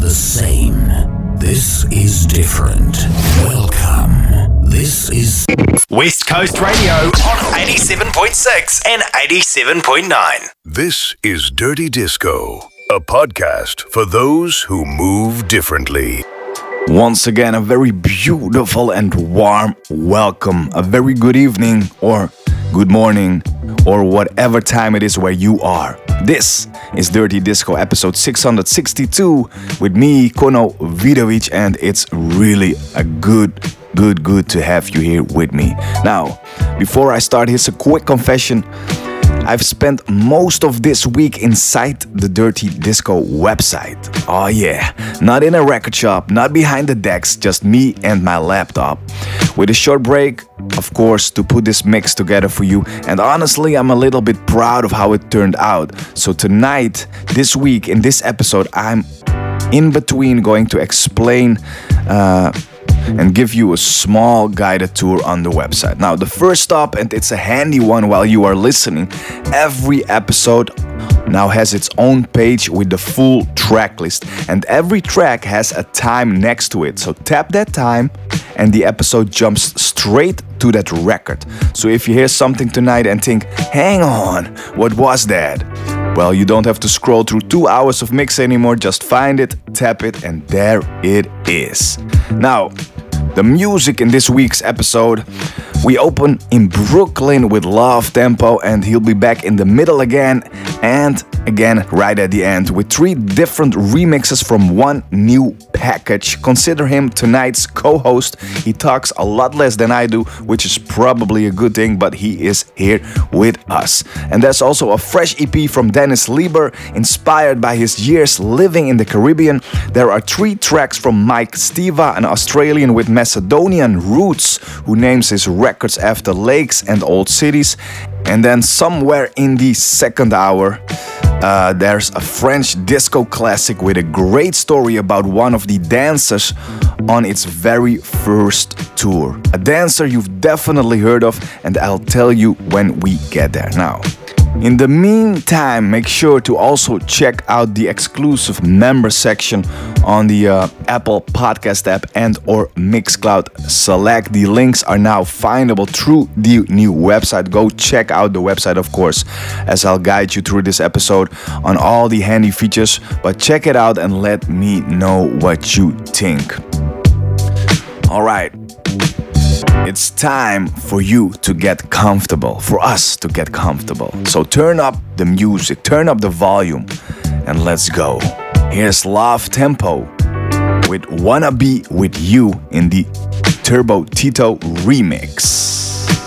the same. This is different. Welcome. This is West Coast Radio on 87.6 and 87.9. This is Dirty Disco, a podcast for those who move differently. Once again, a very beautiful and warm welcome. A very good evening or good morning or whatever time it is where you are. This is Dirty Disco episode 662 with me, Kono Vidovic, and it's really a good to have you here with me. Now, before I start, here's a quick confession. I've spent most of this week inside the Dirty Disco website. Oh yeah, not in a record shop, not behind the decks, just me and my laptop. With a short break, of course, to put this mix together for you. And honestly, I'm a little bit proud of how it turned out. So tonight, this week, in this episode, I'm in between going to explain and give you a small guided tour on the website. Now, the first stop, and it's a handy one while you are listening, every episode now has its own page with the full track list, and every track has a time next to it. So tap that time and the episode jumps straight to that record. So if you hear something tonight and think, hang on, what was that? Well, you don't have to scroll through 2 hours of mix anymore, just find it, tap it, and there it is. Now, the music in this week's episode, we open in Brooklyn with Love Tempo, and he'll be back in the middle again and again right at the end with 3 different remixes from one new package. Consider him tonight's co-host. He talks a lot less than I do, which is probably a good thing, but he is here with us. And there's also a fresh EP from Dennis Lieber, inspired by his years living in the Caribbean. There are 3 tracks from Mike Stiva, an Australian with Macedonian roots, who names his records after lakes and old cities. And then somewhere in the second hour, there's a French disco classic with a great story about one of the dancers on its very first tour. A dancer you've definitely heard of, and I'll tell you when we get there. Now, in the meantime, make sure to also check out the exclusive member section on the Apple Podcast app and or Mixcloud Select. The links are now findable through the new website. Go check out the website, of course, as I'll guide you through this episode on all the handy features. But check it out and let me know what you think. All right. It's time for you to get comfortable, for us to get comfortable. So turn up the music, turn up the volume, and let's go. Here's Love Tempo with Wanna Be With You in the Turbo Tito remix.